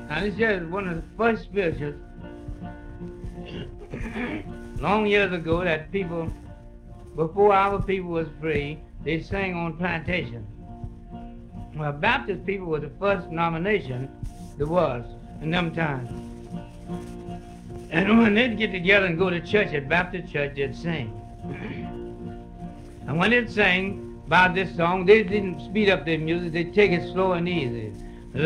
Now this here is one of the first spirituals long years ago that people, before our people was free, they sang on plantation. Well, Baptist people was the first denomination there was in them times. And when they'd get together and go to church at Baptist church, they'd sing. And when they'd sing about this song, they didn't speed up their music, they'd take it slow and easy.